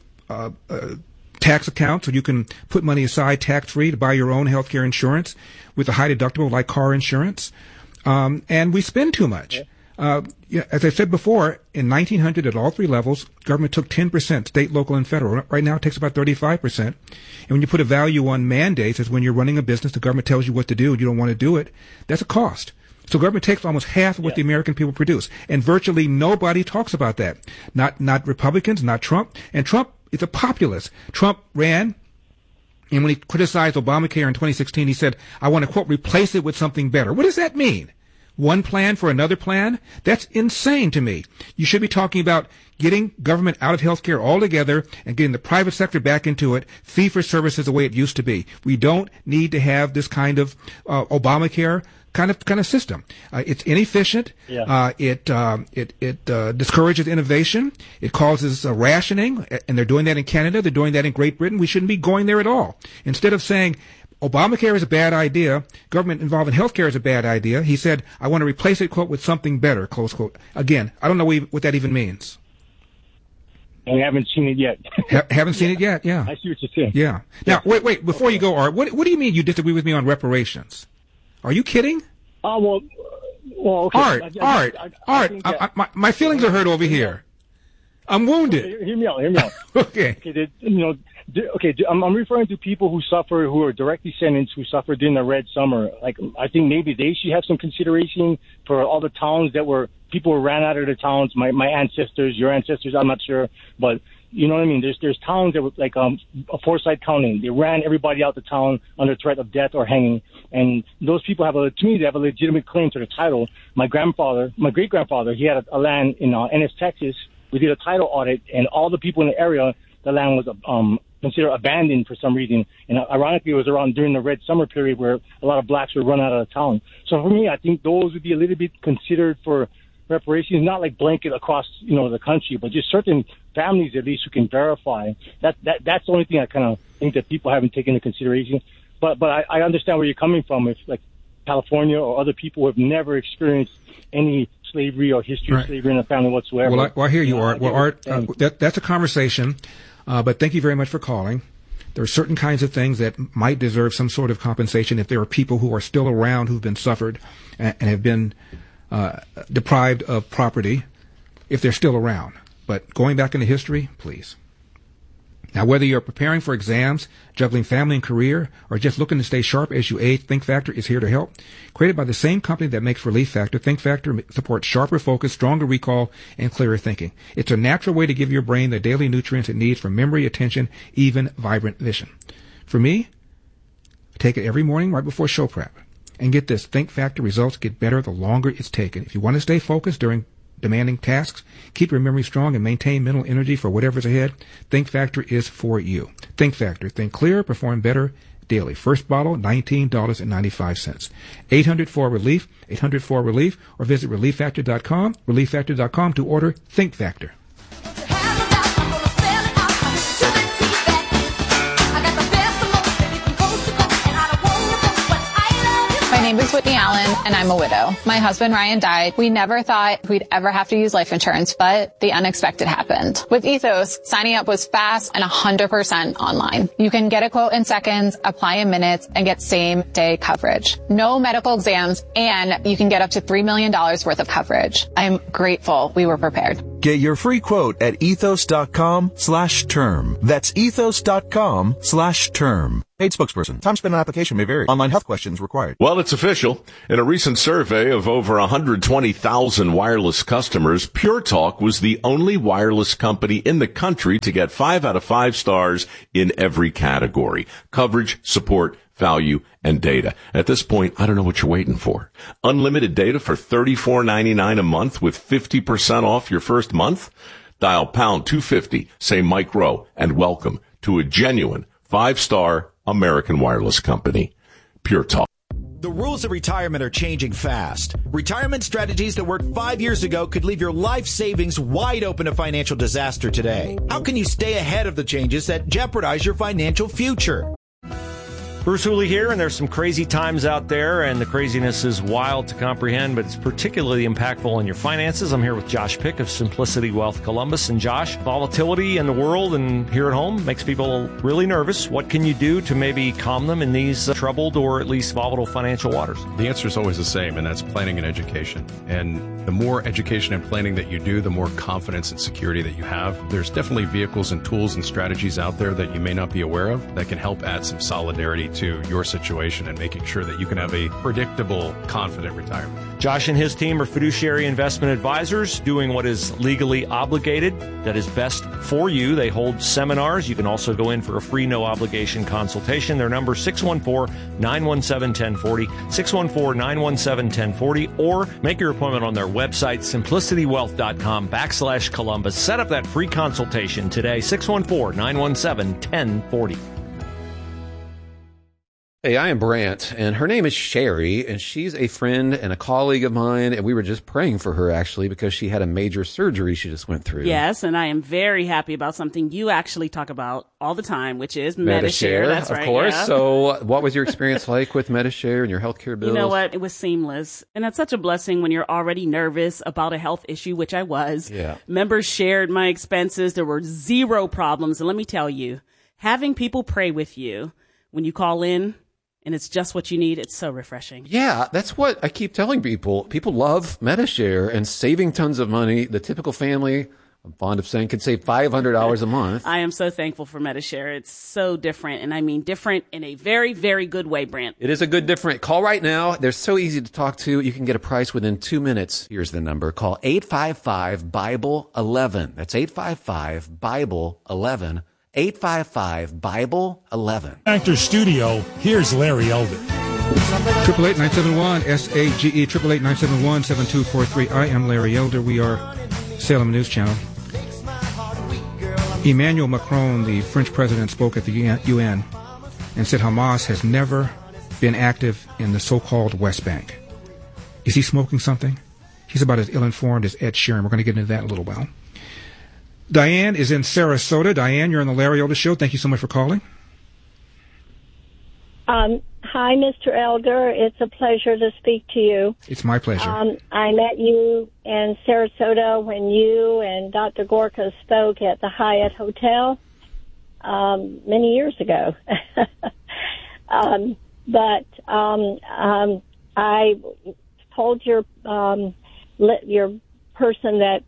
tax account so you can put money aside tax-free to buy your own health care insurance with a high deductible like car insurance. And we spend too much. As I said before, in 1900 at all 3 levels, government took 10%, state, local, and federal. Right now it takes about 35%. And when you put a value on mandates, as when you're running a business, the government tells you what to do and you don't want to do it, that's a cost. So government takes almost half of what the American people produce. And virtually nobody talks about that. Not Republicans, not Trump. And Trump is a populist. Trump ran, and when he criticized Obamacare in 2016, he said, I want to, quote, replace it with something better. What does that mean? One plan for another plan? That's insane to me. You should be talking about getting government out of healthcare altogether and getting the private sector back into it. Fee for service is the way it used to be. We don't need to have this kind of Obamacare kind of system. It's inefficient. Yeah. It discourages innovation. It causes rationing, and they're doing that in Canada. They're doing that in Great Britain. We shouldn't be going there at all. Instead of saying Obamacare is a bad idea, government involved in healthcare is a bad idea, he said, I want to replace it, quote, with something better, close quote. Again, I don't know what that even means. And we haven't seen it yet. Haven't seen it yet, yeah. I see what you're saying. Yeah. Now, wait, before you go, Art, what do you mean you disagree with me on reparations? Are you kidding? Well, okay. Art, my feelings are hurt over here. I'm wounded. Okay, hear me out. Okay. I'm referring to people who are directly sentenced, who suffered during the Red Summer. Like, I think maybe they should have some consideration for all the towns people ran out of the towns. My ancestors, your ancestors, I'm not sure, but you know what I mean? There's towns that were like Forsyth County. They ran everybody out the town under threat of death or hanging. And those people have they have a legitimate claim to the title. My great-grandfather, he had a land in Ennis, Texas. We did a title audit, and all the people in the area, the land was considered abandoned for some reason. And ironically, it was around during the Red Summer period where a lot of blacks would run out of the town. So for me, I think those would be a little bit considered for reparations, not like blanket across, the country, but just certain families at least who can verify. That's the only thing I kind of think that people haven't taken into consideration. But I understand where you're coming from. If like California or other people have never experienced any slavery or history of slavery in a family whatsoever. Well, I hear you, Art. Well, Art, that's a conversation. But thank you very much for calling. There are certain kinds of things that might deserve some sort of compensation if there are people who are still around who've been suffered and have been deprived of property, if they're still around. But going back into history, please. Now, whether you're preparing for exams, juggling family and career, or just looking to stay sharp as you age, Think Factor is here to help. Created by the same company that makes Relief Factor, Think Factor supports sharper focus, stronger recall, and clearer thinking. It's a natural way to give your brain the daily nutrients it needs for memory, attention, even vibrant vision. For me, I take it every morning right before show prep. And get this, Think Factor results get better the longer it's taken. If you want to stay focused during demanding tasks, keep your memory strong, and maintain mental energy for whatever's ahead, Think Factor is for you. Think Factor. Think clearer, perform better daily. First bottle, $19.95. 800-4-RELIEF, 800-4-RELIEF, or visit ReliefFactor.com, ReliefFactor.com to order Think Factor. My name is Whitney Allen, and I'm a widow. My husband, Ryan, died. We never thought we'd ever have to use life insurance, but the unexpected happened. With Ethos, signing up was fast and 100% online. You can get a quote in seconds, apply in minutes, and get same-day coverage. No medical exams, and you can get up to $3 million worth of coverage. I'm grateful we were prepared. Get your free quote at ethos.com/term. That's ethos.com/term. Paid spokesperson. Time spent on application may vary. Online health questions required. Well, it's official. In a recent survey of over 120,000 wireless customers, Pure Talk was the only wireless company in the country to get 5 out of 5 stars in every category: coverage, support, value, and data. At this point, I don't know what you're waiting for. Unlimited data for $34.99 a month with 50% off your first month? Dial pound 250, say Mike Rowe, and welcome to a genuine 5-star American wireless company. Pure Talk. The rules of retirement are changing fast. Retirement strategies that worked 5 years ago could leave your life savings wide open to financial disaster today. How can you stay ahead of the changes that jeopardize your financial future? Bruce Hooley here, and there's some crazy times out there, and the craziness is wild to comprehend, but it's particularly impactful on your finances. I'm here with Josh Pick of Simplicity Wealth Columbus. And Josh, volatility in the world and here at home makes people really nervous. What can you do to maybe calm them in these troubled or at least volatile financial waters? The answer is always the same, and that's planning and education. And the more education and planning that you do, the more confidence and security that you have. There's definitely vehicles and tools and strategies out there that you may not be aware of that can help add some solidarity to your situation and making sure that you can have a predictable, confident retirement. Josh and his team are fiduciary investment advisors doing what is legally obligated, that is best for you. They hold seminars. You can also go in for a free, no-obligation consultation. Their number is 614-917-1040, 614-917-1040, or make your appointment on their website, simplicitywealth.com/Columbus. Set up that free consultation today, 614-917-1040. Hey, I am Brant, and her name is Sherry, and she's a friend and a colleague of mine, and we were just praying for her, actually, because she had a major surgery she just went through. Yes, and I am very happy about something you actually talk about all the time, which is Medi-Share. That's right, of course. Yeah. So what was your experience like with Medi-Share and your healthcare bills? You know what? It was seamless. And that's such a blessing when you're already nervous about a health issue, which I was. Yeah. Members shared my expenses. There were 0 problems. And let me tell you, having people pray with you when you call in, and it's just what you need, it's so refreshing. Yeah, that's what I keep telling people. People love Medi-Share and saving tons of money. The typical family, I'm fond of saying, could save $500 a month. I am so thankful for Medi-Share. It's so different, and I mean different in a very, very good way, Brant. It is a good different. Call right now. They're so easy to talk to. You can get a price within 2 minutes. Here's the number. Call 855-BIBLE-11. That's 855-BIBLE-11. 855-BIBLE-11. Actor Studio, here's Larry Elder. 888-971-SAGE, 888-971-7243. I am Larry Elder. We are Salem News Channel. Emmanuel Macron, the French president, spoke at the UN and said Hamas has never been active in the so-called West Bank. Is he smoking something? He's about as ill-informed as Ed Sheeran. We're going to get into that in a little while. Diane is in Sarasota. Diane, you're on the Larry Elder Show. Thank you so much for calling. Hi, Mr. Elder. It's a pleasure to speak to you. It's my pleasure. I met you in Sarasota when you and Dr. Gorka spoke at the Hyatt Hotel many years ago. I told your person that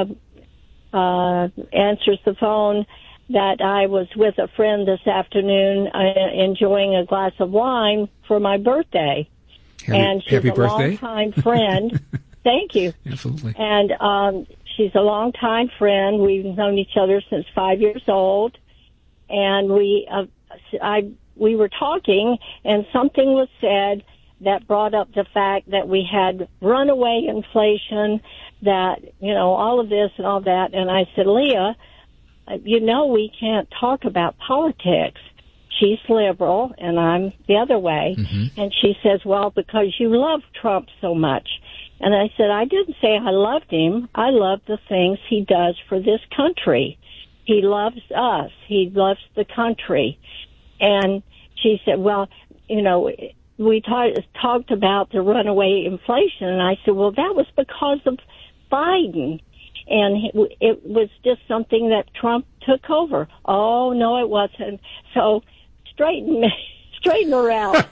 answers the phone that I was with a friend this afternoon enjoying a glass of wine for my birthday. And she's a longtime friend. Thank you. Absolutely. And she's a longtime friend. We've known each other since 5 years old. And we were talking, and something was said that brought up the fact that we had runaway inflation, that, all of this and all that. And I said, Leah, we can't talk about politics. She's liberal, and I'm the other way. Mm-hmm. And she says, well, because you love Trump so much. And I said, I didn't say I loved him. I love the things he does for this country. He loves us. He loves the country. And she said, well, we talked about the runaway inflation. And I said, well, that was because of Biden. And it was just something that Trump took over. Oh, no, it wasn't. So straighten her out.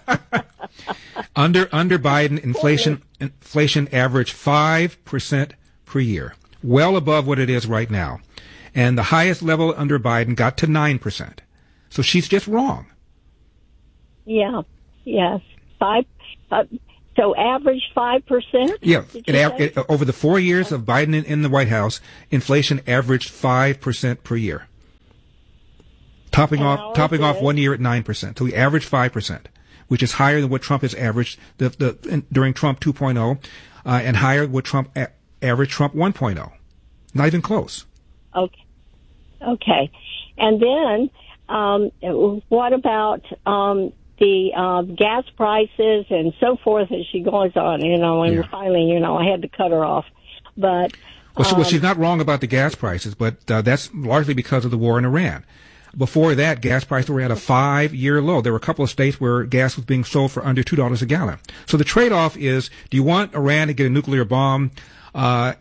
Under Biden, inflation averaged 5% per year. well above what it is right now. And the highest level under Biden got to 9%. So she's just wrong. Yeah. Yes. So average 5%? Yeah. Over the 4 years of Biden in the White House, inflation averaged 5% per year. Topping off 1 year at 9%. So we averaged 5%, which is higher than what Trump has averaged during Trump 2.0, and higher than what Trump averaged Trump 1.0. Not even close. Okay. And then, what about the gas prices and so forth as she goes on, and finally, I had to cut her off. But well, she's not wrong about the gas prices, but that's largely because of the war in Iran. Before that, gas prices were at a 5-year low. There were a couple of states where gas was being sold for under $2 a gallon. So the trade-off is: do you want Iran to get a nuclear bomb, and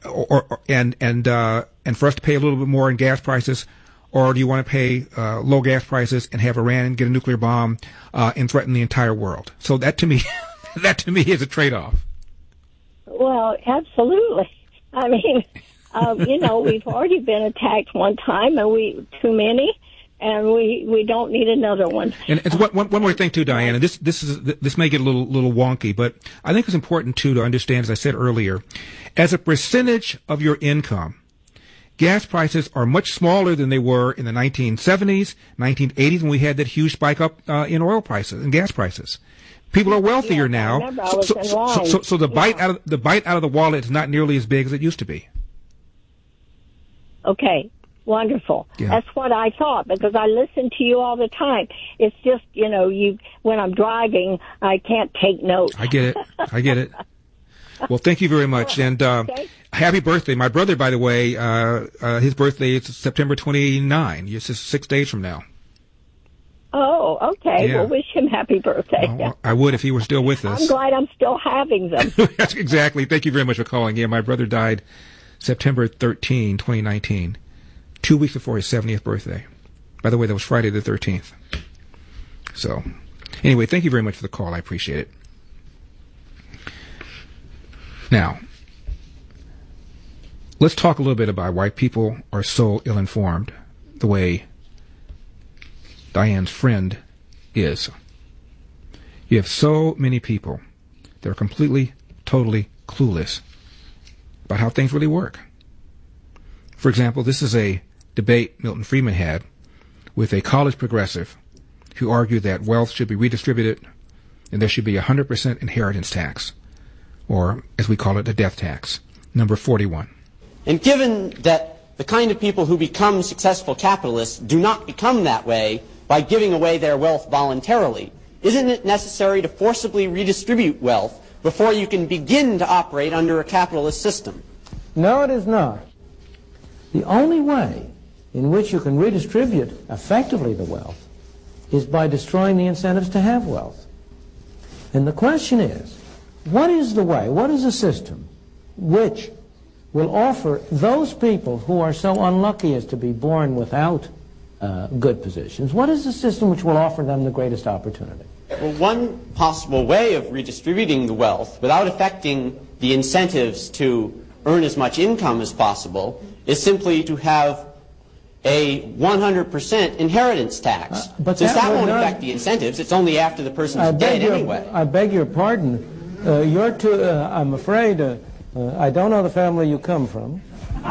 for us to pay a little bit more in gas prices, or do you want to pay low gas prices and have Iran get a nuclear bomb and threaten the entire world? So that to me is a trade-off. Well, absolutely. I mean, we've already been attacked one time, and too many, and we don't need another one. And it's one more thing too, Diana. This may get a little wonky, but I think it's important too to understand, as I said earlier, as a percentage of your income, gas prices are much smaller than they were in the 1970s, 1980s, when we had that huge spike up in oil prices and gas prices. People are wealthier now, so the bite out of the wallet is not nearly as big as it used to be. Okay, wonderful. Yeah. That's what I thought, because I listen to you all the time. It's just, when I'm driving, I can't take notes. I get it. Well, thank you very much, and happy birthday. My brother, by the way, his birthday is September 29. It's just 6 days from now. Oh, okay. Yeah. Well, wish him happy birthday. Well, I would if he were still with us. I'm glad I'm still having them. That's exactly. Thank you very much for calling. Yeah, my brother died September 13, 2019, 2 weeks before his 70th birthday. By the way, that was Friday the 13th. So, anyway, thank you very much for the call. I appreciate it. Now, let's talk a little bit about why people are so ill-informed the way Diane's friend is. You have so many people that are completely, totally clueless about how things really work. For example, this is a debate Milton Friedman had with a college progressive who argued that wealth should be redistributed and there should be 100% inheritance tax, or as we call it, a death tax. Number 41. And given that the kind of people who become successful capitalists do not become that way by giving away their wealth voluntarily, isn't it necessary to forcibly redistribute wealth before you can begin to operate under a capitalist system? No, it is not. The only way in which you can redistribute effectively the wealth is by destroying the incentives to have wealth. And the question is, what is the way, what is the system which will offer those people who are so unlucky as to be born without good positions, what is the system which will offer them the greatest opportunity? Well, one possible way of redistributing the wealth without affecting the incentives to earn as much income as possible is simply to have a 100% inheritance tax. But since that won't affect the incentives, it's only after the person's dead anyway. I beg your pardon. I'm afraid, I don't know the family you come from.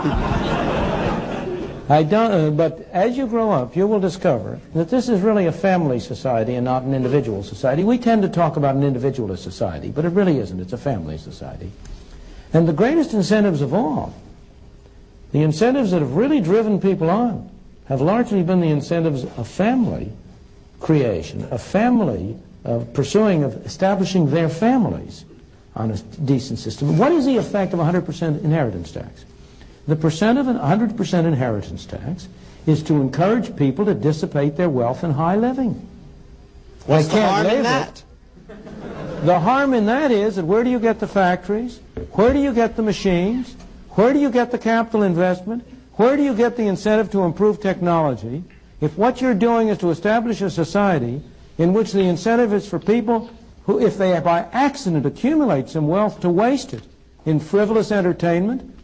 I don't, but as you grow up, you will discover that this is really a family society and not an individual society. We tend to talk about an individualist society, but it really isn't. It's a family society. And the greatest incentives of all, the incentives that have really driven people on, have largely been the incentives of family creation, of family, of establishing their families on a decent system. What is the effect of 100% inheritance tax? The percent of an 100% inheritance tax is to encourage people to dissipate their wealth in high living. What's the harm in that? The harm in that is that where do you get the factories? Where do you get the machines? Where do you get the capital investment? Where do you get the incentive to improve technology? If what you're doing is to establish a society in which the incentive is for people who, if they by accident accumulate some wealth, to waste it in frivolous entertainment,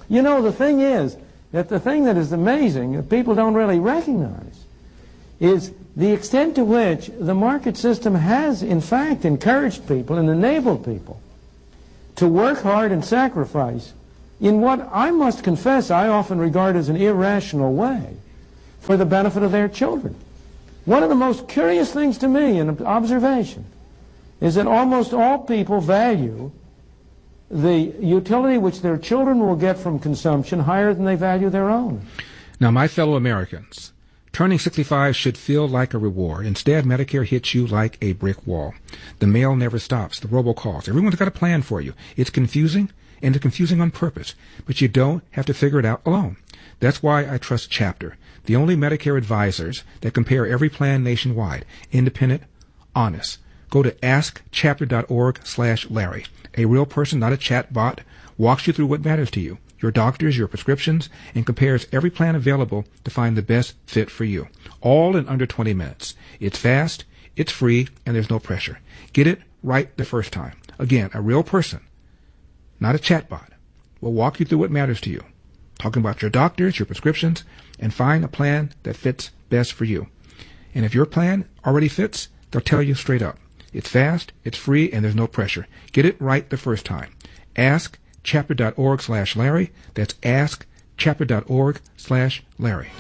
You know, the thing is that the thing that is amazing that people don't really recognize is the extent to which the market system has, in fact, encouraged people and enabled people to work hard and sacrifice in what I must confess I often regard as an irrational way for the benefit of their children. One of the most curious things to me in observation is that almost all people value the utility which their children will get from consumption higher than they value their own. Now, my fellow Americans, turning 65 should feel like a reward. Instead, Medicare hits you like a brick wall. The mail never stops. The robocalls. Everyone's got a plan for you. It's confusing, and it's confusing on purpose. But you don't have to figure it out alone. That's why I trust Chapter, the only Medicare advisors that compare every plan nationwide. Independent, honest. Go to askchapter.org/Larry. A real person, not a chat bot, walks you through what matters to you, your doctors, your prescriptions, and compares every plan available to find the best fit for you. All in under 20 minutes. It's fast, it's free, and there's no pressure. Get it right the first time. Again, a real person, not a chat bot, will walk you through what matters to you, talking about your doctors, your prescriptions, and find a plan that fits best for you. And if your plan already fits, they'll tell you straight up. It's fast, it's free, and there's no pressure. Get it right the first time. AskChapter.org/Larry. That's AskChapter.org/Larry.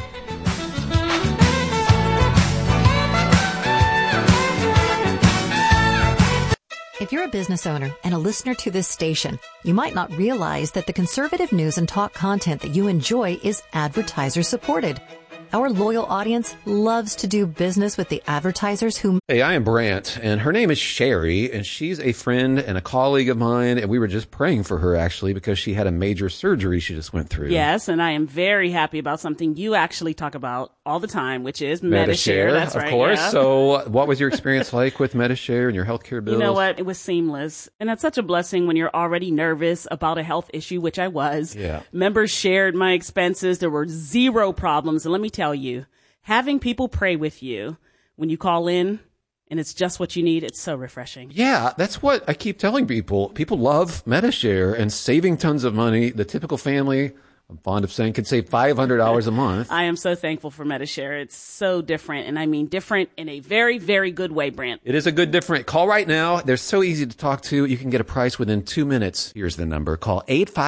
If you're a business owner and a listener to this station, you might not realize that the conservative news and talk content that you enjoy is advertiser supported. Our loyal audience loves to do business with the advertisers who... Hey, I am Brant, and her name is Sherry, and she's a friend and a colleague of mine, and we were just praying for her, actually, because she had a major surgery she just went through. Yes, and I am very happy about something you actually talk about all the time, which is Medi-Share. That's right, of course. Yeah. So what was your experience like with Medi-Share and your healthcare bills? You know what? It was seamless. And that's such a blessing when you're already nervous about a health issue, which I was. Yeah. Members shared my expenses. There were zero problems. And let me tell you, having people pray with you when you call in and it's just what you need, it's so refreshing. Yeah, that's what I keep telling people. People love Medi-Share and saving tons of money. The typical family, I'm fond of saying, can save $500 a month. I am so thankful for Medi-Share. It's so different, and I mean different in a very, very good way, Brant. It is a good different. Call right now. They're so easy to talk to. You can get a price within 2 minutes. Here's the number. Call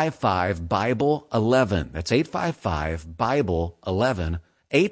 855-BIBLE-11. That's 855-BIBLE-11.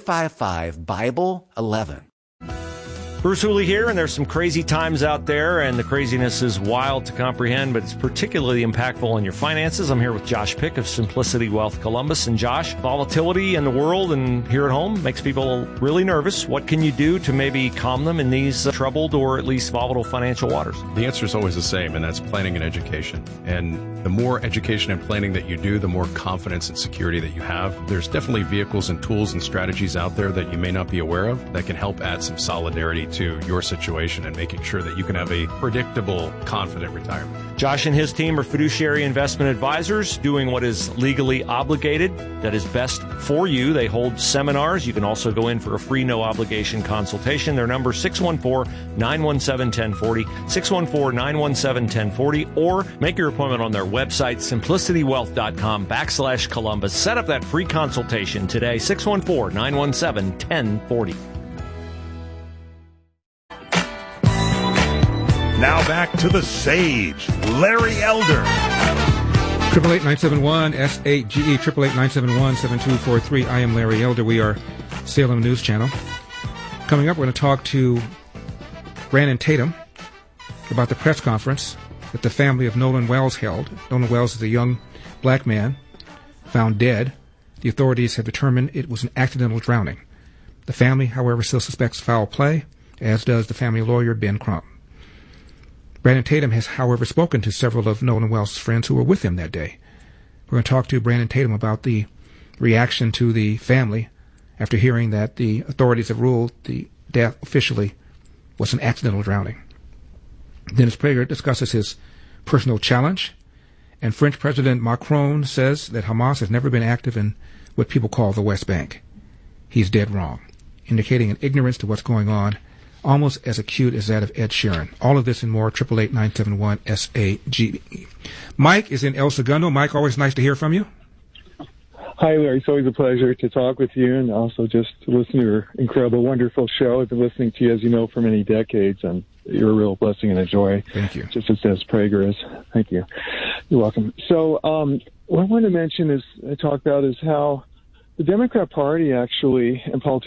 855-BIBLE-11. Bruce Hooley here, and there's some crazy times out there, and the craziness is wild to comprehend, but it's particularly impactful on your finances. I'm here with Josh Pick of Simplicity Wealth Columbus. And Josh, volatility in the world and here at home makes people really nervous. What can you do to maybe calm them in these troubled or at least volatile financial waters? The answer is always the same, and that's planning and education. And the more education and planning that you do, the more confidence and security that you have. There's definitely vehicles and tools and strategies out there that you may not be aware of that can help add some solidarity to your situation and making sure that you can have a predictable, confident retirement. Josh and his team are fiduciary investment advisors doing what is legally obligated, that is best for you. They hold seminars. You can also go in for a free, no-obligation consultation. Their number is 614-917-1040, 614-917-1040, or make your appointment on their website, simplicitywealth.com/Columbus. Set up that free consultation today, 614-917-1040. Now back to the sage, Larry Elder. 888-971-SAGE, 888-971-7243. I am Larry Elder. We are Salem News Channel. Coming up, we're going to talk to Brandon Tatum about the press conference that the family of Nolan Wells held. Nolan Wells is a young black man found dead. The authorities have determined it was an accidental drowning. The family, however, still suspects foul play, as does the family lawyer, Ben Crump. Brandon Tatum has, however, spoken to several of Nolan Wells' friends who were with him that day. We're going to talk to Brandon Tatum about the reaction to the family after hearing that the authorities have ruled the death officially was an accidental drowning. Dennis Prager discusses his personal challenge, and French President Macron says that Hamas has never been active in what people call the West Bank. He's dead wrong, indicating an ignorance to what's going on, almost as acute as that of Ed Sheeran. All of this and more, 888-971-SAGE. Mike is in El Segundo. Mike, always nice to hear from you. Hi, Larry. It's always a pleasure to talk with you and also just to listen to your incredible, wonderful show. I've been listening to you, as you know, for many decades, and you're a real blessing and a joy. Thank you. Just as Prager is. Thank you. You're welcome. So what I wanted to mention is, talk about is how the Democrat Party actually, and politicians